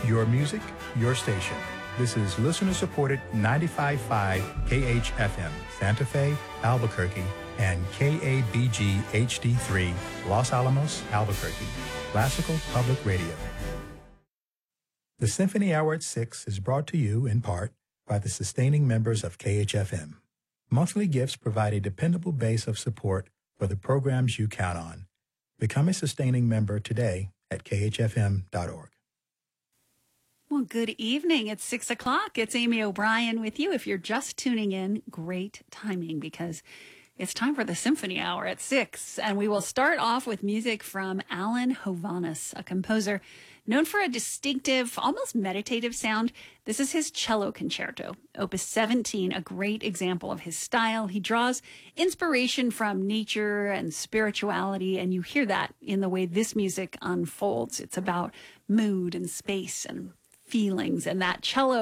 Your music, your station. This is listener-supported 95.5 KHFM, Santa Fe, Albuquerque, and KABG HD3, Los Alamos, Albuquerque. Classical Public Radio. The Symphony Hour at 6 is brought to you, in part, by the sustaining members of KHFM. Monthly gifts provide a dependable base of support for the programs you count on. Become a sustaining member today at khfm.org. Well, good evening. It's 6 o'clock. It's Amy O'Brien with you. If you're just tuning in, great timing because it's time for the Symphony Hour at 6. And we will start off with music from Alan Hovhaness, a composer known for a distinctive, almost meditative sound. This is his cello concerto, Opus 17, a great example of his style. He draws inspiration from nature and spirituality, and you hear that in the way this music unfolds. It's about mood and space and feelings, and that cello